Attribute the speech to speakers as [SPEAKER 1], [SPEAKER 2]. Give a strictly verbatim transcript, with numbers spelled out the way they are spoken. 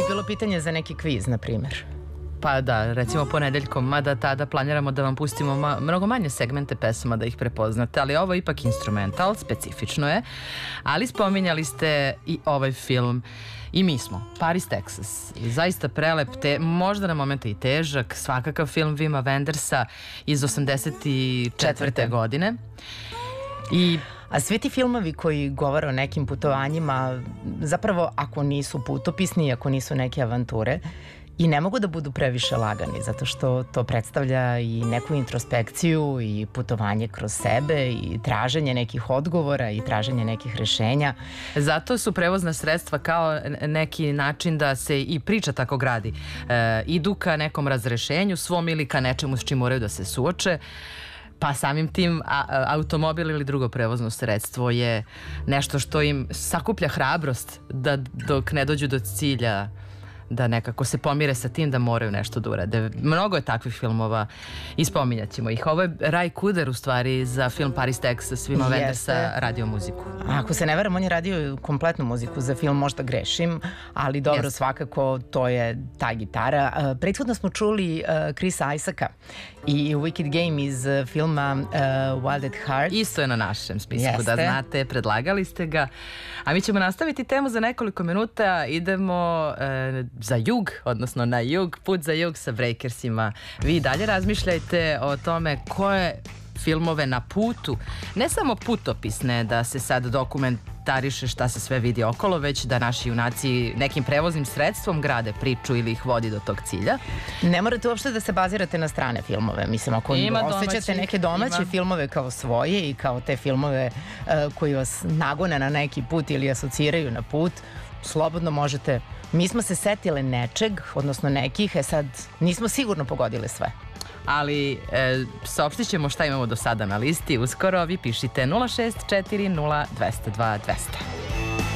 [SPEAKER 1] bilo pitanje za neki kviz, na primjer?
[SPEAKER 2] Pa da, recimo ponedeljkom, mada tada planiramo da vam pustimo ma, mnogo manje segmente pesama da ih prepoznate, ali ovo je ipak instrumental, specifično je, ali spominjali ste i ovaj film i mi smo, Paris, Texas, zaista prelep, te, možda na momente i težak, svakakav film Wima Wendersa iz osamdeset četvrte godine. I
[SPEAKER 1] a svi ti filmovi koji govore o nekim putovanjima, zapravo ako nisu putopisni, ako nisu neke avanture, i ne mogu da budu previše lagani, zato što to predstavlja i neku introspekciju i putovanje kroz sebe i traženje nekih odgovora i traženje nekih rešenja.
[SPEAKER 2] Zato su prevozna sredstva kao neki način da se i priča tako gradi. E, idu ka nekom razrešenju svom ili ka nečemu s čim moraju da se suoče. Pa samim tim a, automobil ili drugo prevozno sredstvo je nešto što im sakuplja hrabrost da dok ne dođu do cilja da nekako se pomire sa tim da moraju nešto da urade. Mnogo je takvih filmova i spominjat ćemo ih. Ovo je Ray Cooder u stvari za film Paris, Texas, Wima Wendersa radio muziku.
[SPEAKER 1] Ako se ne veram, on je radio kompletnu muziku za film, možda grešim, ali dobro, yes. Svakako to je ta gitara. Prethodno smo čuli uh, Chrisa Isaaca i Wicked Game iz filma uh, Wild at Heart.
[SPEAKER 2] Isto je na našem spisku,
[SPEAKER 1] Jeste.
[SPEAKER 2] Da znate, predlagali ste ga. A mi ćemo nastaviti temu za nekoliko minuta. Idemo uh, za jug, odnosno na jug, put za jug sa Breakersima. Vi dalje razmišljajte o tome koje filmove na putu, ne samo putopisne, da se sad dokumentariše šta se sve vidi okolo, već da naši junaci nekim prevoznim sredstvom grade priču ili ih vodi do tog cilja.
[SPEAKER 1] Ne morate uopšte da se bazirate na strane filmove. Mislim, ako osjećate neke domaće ima. filmove kao svoje i kao te filmove uh, koji vas nagone na neki put ili asociraju na put, slobodno možete. Mi smo se setile nečeg, odnosno nekih, e sad nismo sigurno pogodile sve.
[SPEAKER 2] Ali e, saopštit ćemo šta imamo do sada na listi uskoro. Vi pišite nula šest četiri nula dva nula dva dva.